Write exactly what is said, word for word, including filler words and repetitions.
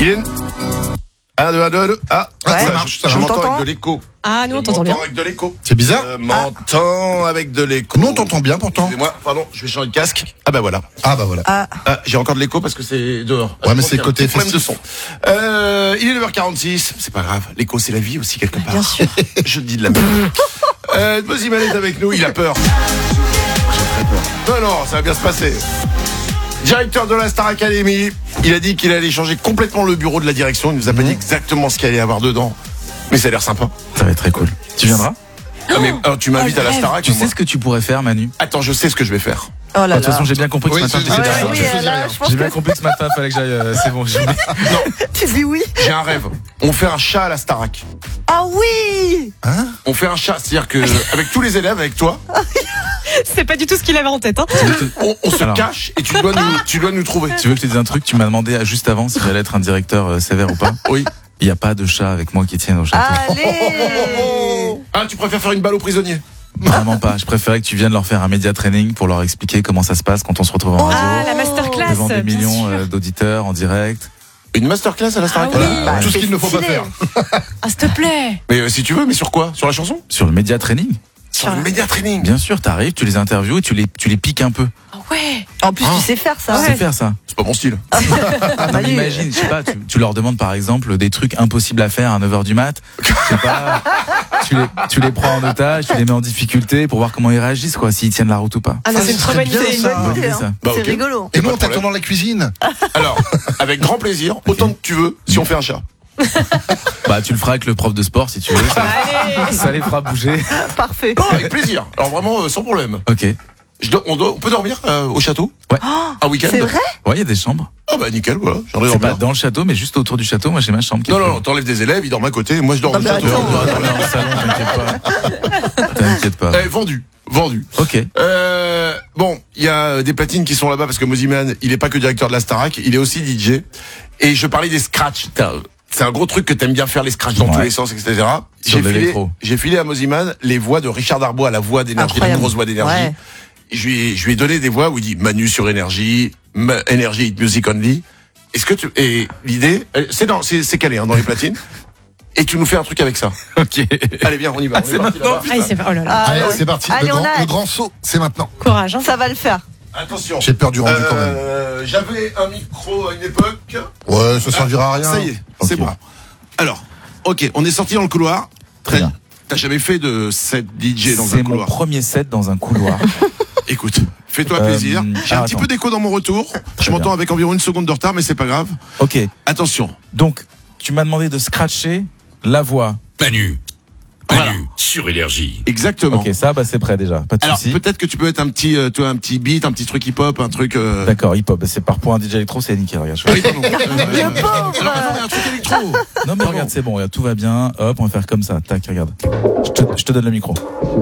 Il est... un, deux, un, deux, un, deux. Ah, Ouais. ça Ça marche. marche. Je On m'entends t'entend avec de l'écho. Ah, nous on Je t'entend bien. m'entends avec de l'écho. C'est bizarre. Je m'entends avec de l'écho. Nous, on t'entend bien pourtant. Excusez-moi, pardon, je vais changer de casque. Ah bah voilà. Ah bah voilà. Ah, j'ai encore de l'écho parce que c'est dehors. Ouais, mais Je c'est pense qu'il y a un côté petit problème de festif. son. Euh, il est neuf heures quarante-six. C'est pas grave. L'écho, c'est la vie aussi quelque part. Bien sûr. Je dis de la merde. euh, Moziman est avec nous. Il a peur. J'ai très peur. Non, non, ça va bien se passer. Directeur de la Star Academy, il a dit qu'il allait changer complètement le bureau de la direction. Il nous a pas dit exactement ce qu'il allait y avoir dedans. Mais ça a l'air sympa. Ça va être très cool. Tu viendras? Ah, mais alors, tu m'invites Oh, à la le Star Tu Ac, moi. sais ce que tu pourrais faire, Manu? Attends, je sais ce que je vais faire. Ah, Oh là De toute là. façon, j'ai bien compris que Oui, ce matin, c'est- tu étais ouais, derrière. oui, J'ai- euh, là, je pense J'ai bien compris que ce matin, fallait que j'aille. euh, c'est bon. j'ai- Non, Tu dis oui. j'ai un rêve. On fait un chat à la Starac. Ah oui. Hein? On fait un chat, c'est-à-dire que avec tous les élèves, avec toi, C'est pas du tout ce qu'il avait en tête. Hein. on, on se Alors. cache et tu dois nous, tu dois nous trouver. Tu veux que je te dise un truc? Tu m'as demandé à- juste avant si j'allais être un directeur euh, sévère ou pas. Oui. Il n'y a pas de chat avec moi qui tienne au château. Allez. Ah, tu préfères faire une balle aux prisonniers? Vraiment pas. Je préférais que tu viennes leur faire un média training pour leur expliquer comment ça se passe quand on se retrouve en Ah, radio. la masterclass. Devant des bien millions sûr. euh, d'auditeurs en direct. Une masterclass à la Starac. Ah oui. Voilà. Tout ce qu'il ne faut pas stylé. faire. Ah, s'il te plaît. Mais euh, si tu veux, mais sur quoi? Sur la chanson? Sur le média training. Sur le média training. Bien sûr, t'arrives, tu les interviews et tu les, tu les piques un peu. Ah ouais. Ah. En plus, tu sais faire ça. Tu sais faire ça. C'est pas mon style. Non, mais imagine, je sais pas, tu, tu leur demandes par exemple des trucs impossibles à faire à neuf heures du mat. Je sais pas, tu les, tu les prends en otage, tu les mets en difficulté pour voir comment ils réagissent, quoi, s'ils tiennent la route ou pas. Ah non, Ça, c'est une ce très serait bonne bien, idée. ça. Bonne idée, ça. Bah, C'est ok. rigolo. Et Pas nous, de on t'attend problème. dans la cuisine. Alors, avec grand plaisir, autant que tu veux, si on fait un chat. Bah, tu le feras avec le prof de sport si tu veux. Ça, Allez. ça les fera bouger. Parfait. Non, avec plaisir. Alors vraiment, euh, sans problème. Ok. Je dois- on, doit- on peut dormir euh, au château? Ouais. Un week-end? C'est vrai? Ouais, il y a des chambres. Ah bah nickel, voilà. J'aimerais C'est pas dormir. dans le château, mais juste autour du château. Moi, j'ai ma chambre. qui est Non, non, prévue. non, t'enlèves des élèves, ils dorment à côté, moi je dors Non, au mais château. attends. On va dormir dans le salon, t'inquiète pas. T'inquiète pas. Eh, vendu, vendu. Ok. Euh, bon, il y a des platines qui sont là-bas parce que Moziman, il est pas que directeur de la Starac, il est aussi D J. Et je parlais des scratchs. T'as- C'est un gros truc que t'aimes bien faire, les scratchs dans Ouais. tous les sens, et cetera. Sur J'ai de filé, l'électro. j'ai filé à Moziman les voix de Richard Darbois, la voix d'énergie, la Incroyable. grosse voix d'énergie. Ouais. Et Je lui, ai, je lui ai donné des voix où il dit Manu sur énergie, Ma- énergie hit music only. Est-ce que tu, et l'idée, euh, c'est dans, c'est, c'est calé, hein, dans les platines. Et tu nous fais un truc avec ça. Ok. Allez, viens, on y va. On est parti là-bas. Ah, c'est pas. Oh là là. Ah, Allez, ouais. c'est parti. Allez, le, on grand, a- le grand saut, c'est maintenant. Courage. Hein. Ça va le faire. Attention. J'ai peur du rendu quand même. Euh, j'avais un micro à une époque. Ouais, ça servira à rien. Ça y est, Ok. c'est bon. Alors, ok, on est sorti dans le couloir. Très bien. T'as jamais fait de set D J dans C'est un mon couloir? premier set dans un couloir. Écoute, fais-toi Euh, plaisir. J'ai un alors, petit attends. peu d'écho dans mon retour. Je Très m'entends bien. avec environ une seconde de retard, mais c'est pas grave. Ok. Attention. Donc, tu m'as demandé de scratcher la voix. Manu. Voilà. Manu, sur énergie. Exactement. Ok, ça, bah, c'est prêt déjà. Pas de Alors souci. peut-être que tu peux être un petit, euh, toi, un petit beat, un petit truc hip-hop, un truc. Euh... D'accord, hip-hop. Bah, c'est par pour un D J électro, c'est nickel. Regarde, je fais- Oui, pardon. Euh, Le pauvre. Alors, attends, mais un truc électro. Non, mais regarde, c'est bon. Regarde, tout va bien. Hop, on va faire comme ça. Tac, regarde. Je te, je te donne le micro.